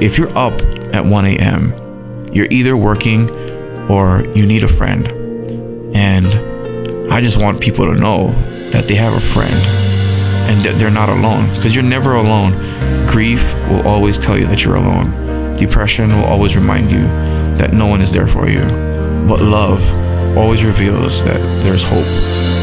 if you're up at 1 a.m., you're either working or you need a friend. And I just want people to know that they have a friend and that they're not alone, because you're never alone. Grief will always tell you that you're alone. Depression will always remind you that no one is there for you. But love always reveals that there's hope.